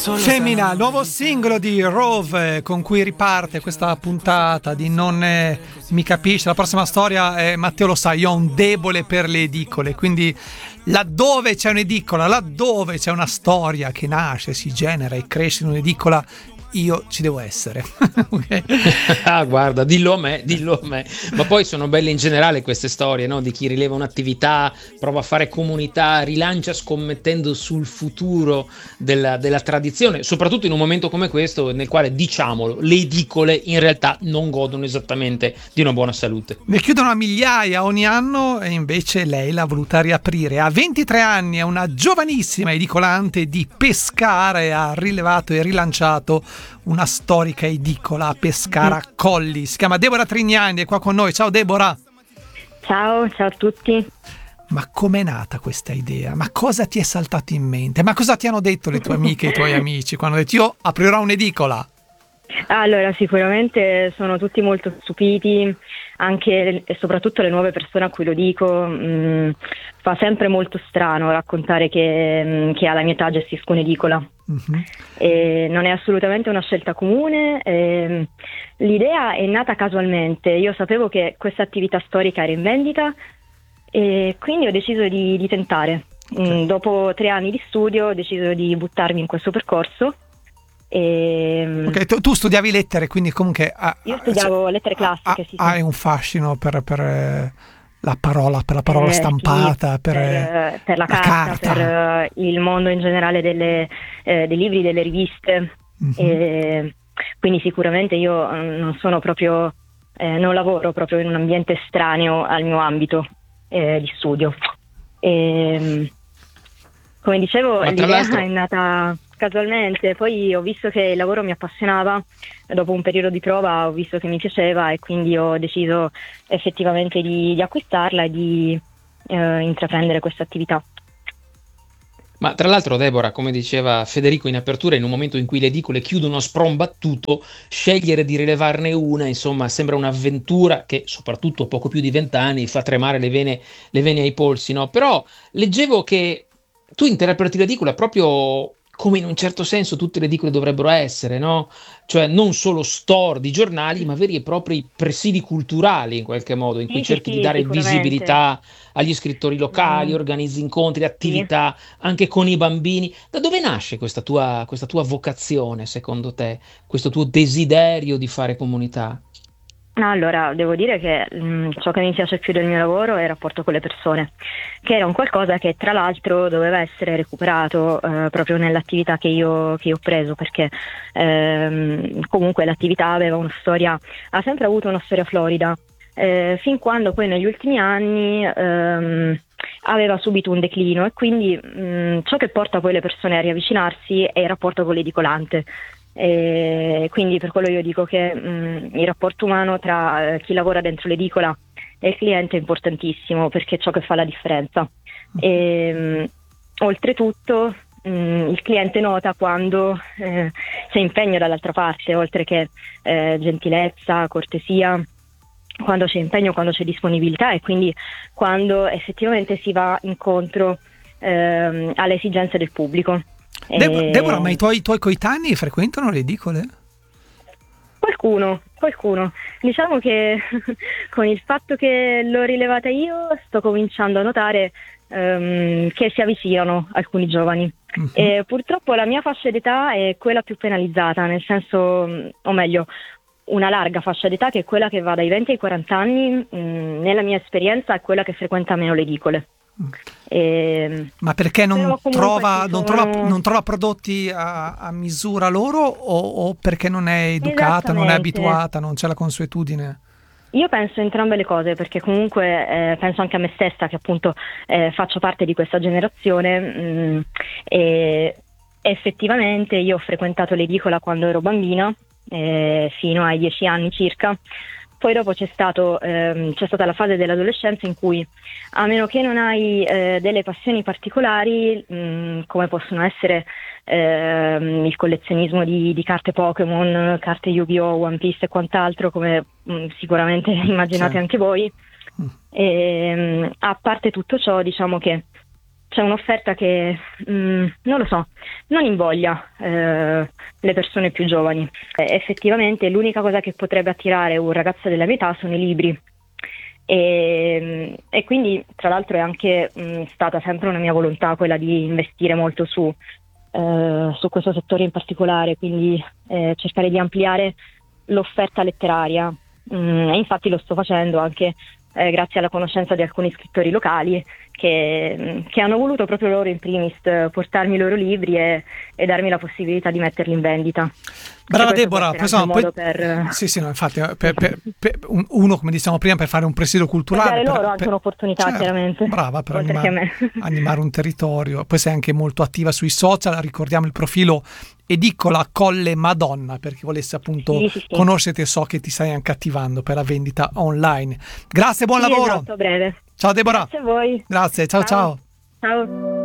Femmina, nuovo singolo di Rove con cui riparte questa puntata di Non mi capisce. La prossima storia, Matteo lo sa, io ho un debole per le edicole, quindi laddove c'è un'edicola, laddove c'è una storia che nasce, si genera e cresce in un'edicola, io ci devo essere. Okay. Ah, guarda, dillo a me. Ma poi sono belle in generale queste storie, no? Di chi rileva un'attività, prova a fare comunità, rilancia scommettendo sul futuro della tradizione, soprattutto in un momento come questo nel quale, diciamolo, le edicole in realtà non godono esattamente di una buona salute. Ne chiudono a migliaia ogni anno e invece lei l'ha voluta riaprire. A 23 anni è una giovanissima edicolante di Pescara e ha rilevato e rilanciato una storica edicola a Pescara Colli. Si chiama Deborah Trignani, è qua con noi. Ciao Deborah. Ciao a tutti. Ma com'è nata questa idea? Ma cosa ti è saltato in mente? Ma cosa ti hanno detto le tue amiche e i tuoi amici quando hanno detto io aprirò un'edicola? Allora, sicuramente sono tutti molto stupiti, anche e soprattutto le nuove persone a cui lo dico. Fa sempre molto strano raccontare che alla mia età gestisco un'edicola. E non è assolutamente una scelta comune. L'idea è nata casualmente. Io sapevo che questa attività storica era in vendita e quindi ho deciso di tentare. Okay. Dopo 3 anni di studio ho deciso di buttarmi in questo percorso. Ok, tu studiavi lettere, quindi comunque io studiavo lettere classiche. Sì. Hai un fascino per la parola stampata, sì, per la carta, per il mondo in generale dei libri, delle riviste. Quindi sicuramente io non sono proprio non lavoro proprio in un ambiente estraneo al mio ambito di studio. Come dicevo, l'idea è nata casualmente, poi ho visto che il lavoro mi appassionava, dopo un periodo di prova ho visto che mi piaceva e quindi ho deciso effettivamente di acquistarla e di intraprendere questa attività. Ma tra l'altro, Deborah, come diceva Federico in apertura, in un momento in cui le edicole chiudono a sprombattuto, scegliere di rilevarne una, insomma, sembra un'avventura che, soprattutto a poco più di 20 anni, fa tremare le vene ai polsi, no? Però leggevo che tu interpreti l'edicola proprio come in un certo senso tutte le edicole dovrebbero essere, no? Cioè non solo store di giornali, ma veri e propri presidi culturali in qualche modo, in cui cerchi di dare visibilità agli scrittori locali, organizzi incontri, attività anche con i bambini. Da dove nasce questa tua vocazione, secondo te? Questo tuo desiderio di fare comunità? Allora, devo dire che ciò che mi piace più del mio lavoro è il rapporto con le persone, che era un qualcosa che tra l'altro doveva essere recuperato proprio nell'attività che io ho preso, perché comunque l'attività aveva una storia, ha sempre avuto una storia florida, fin quando poi negli ultimi anni aveva subito un declino e quindi ciò che porta poi le persone a riavvicinarsi è il rapporto con l'edicolante. E quindi per quello io dico che il rapporto umano tra chi lavora dentro l'edicola e il cliente è importantissimo, perché è ciò che fa la differenza. E, oltretutto il cliente nota quando c'è impegno dall'altra parte, oltre che gentilezza, cortesia, quando c'è impegno, quando c'è disponibilità e quindi quando effettivamente si va incontro alle esigenze del pubblico. Deborah, ma i tuoi coetanei frequentano le edicole? Qualcuno. Diciamo che con il fatto che l'ho rilevata io sto cominciando a notare che si avvicinano alcuni giovani. E purtroppo la mia fascia d'età è quella più penalizzata, nel senso, o meglio, una larga fascia d'età che è quella che va dai 20 ai 40 anni, nella mia esperienza è quella che frequenta meno le edicole. Ma perché non trova prodotti a misura loro o perché non è educata, non è abituata, non c'è la consuetudine? Io penso entrambe le cose, perché comunque penso anche a me stessa che appunto faccio parte di questa generazione e effettivamente io ho frequentato l'edicola quando ero bambina, fino ai 10 anni circa. Poi dopo c'è stata la fase dell'adolescenza in cui, a meno che non hai delle passioni particolari, come possono essere il collezionismo di carte Pokémon, carte Yu-Gi-Oh!, One Piece e quant'altro, come sicuramente immaginate anche voi, a parte tutto ciò, diciamo che c'è un'offerta che, non lo so, non invoglia le persone più giovani. Effettivamente l'unica cosa che potrebbe attirare un ragazzo della mia età sono i libri. E quindi, tra l'altro, è anche stata sempre una mia volontà quella di investire molto su questo settore in particolare, quindi cercare di ampliare l'offerta letteraria. E infatti lo sto facendo anche grazie alla conoscenza di alcuni scrittori locali che hanno voluto proprio loro in primis portarmi i loro libri e darmi la possibilità di metterli in vendita. Brava Deborah, sì, no, infatti, uno, come diciamo prima, per fare un presidio culturale, per loro anche un'opportunità, certo, chiaramente. Brava, per animare un territorio. Poi sei anche molto attiva sui social, ricordiamo il profilo Edicola Colle Madonna, per chi volesse appunto conoscerti, e so che ti stai anche attivando per la vendita online. Grazie, buon lavoro. Esatto, a breve. Ciao Deborah. Grazie a voi. Grazie, ciao. Ciao.